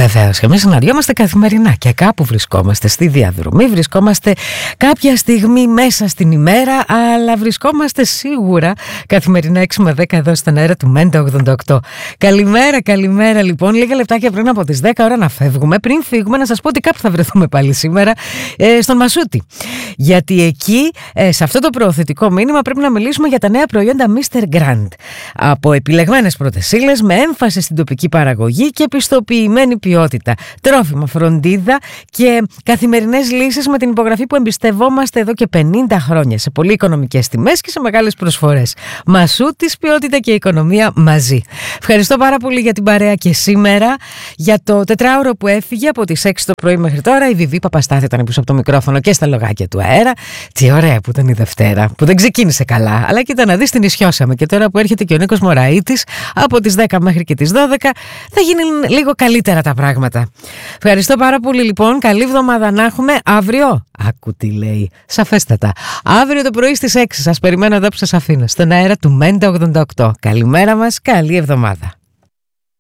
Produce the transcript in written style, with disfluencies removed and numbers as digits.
Βεβαίως, εμείς συναντιόμαστε καθημερινά και κάπου βρισκόμαστε στη διαδρομή, βρισκόμαστε κάποια στιγμή μέσα στην ημέρα, αλλά βρισκόμαστε σίγουρα καθημερινά 6 με 10 εδώ στον αέρα του Μέντα 88. Καλημέρα λοιπόν, λίγα λεπτάκια πριν από τις 10 ώρα να φεύγουμε. Πριν φύγουμε να σας πω ότι κάπου θα βρεθούμε πάλι σήμερα, στον Μασούτη. Γιατί εκεί, σε αυτό το προωθητικό μήνυμα πρέπει να μιλήσουμε για τα νέα προϊόντα Mr. Grand. Από επιλεγμένες πρώτες ύλες με έμφαση στην τοπική παραγωγή και πιστοποιημένη ποιότητα. Τρόφιμα, φροντίδα και καθημερινές λύσεις με την υπογραφή που εμπιστευόμαστε εδώ και 50 χρόνια. Σε πολύ οικονομικές τιμές και σε μεγάλες προσφορές. Μασούτης, ποιότητα και οικονομία μαζί. Ευχαριστώ πάρα πολύ για την παρέα και σήμερα. Για το τετράωρο που έφυγε από τις 6 το πρωί μέχρι τώρα, η Βιβί Παπαστάθη ήταν πίσω από το μικρόφωνο και στα λογάκια του αέρα. Τι ωραία που ήταν η Δευτέρα, που δεν ξεκίνησε καλά. Αλλά κοίτα να δεις, την ισιώσαμε. Και τώρα που έρχεται και ο Νίκος Μωραΐτης από τις 10 μέχρι και τις 12, θα γίνουν λίγο καλύτερα τα πράγματα. Ευχαριστώ πάρα πολύ λοιπόν. Καλή εβδομάδα να έχουμε. Αύριο, άκου τι λέει, σαφέστατα. Αύριο το πρωί στις 6 σας περιμένω εδώ που σας αφήνω, στον αέρα του Μέντα 88. Καλημέρα μας, καλή εβδομάδα.